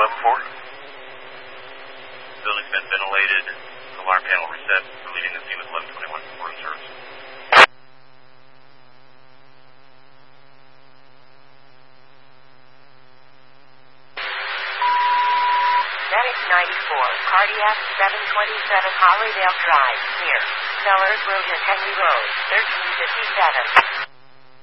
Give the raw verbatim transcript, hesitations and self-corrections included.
eleven four. Building's been ventilated. Alarm panel reset. We're leaving the scene with eleven twenty-one for room service. Medic ninety-four, cardiac seven twenty-seven Hollydale Drive, near Sellers Road and Henry Road, thirteen fifty-seven.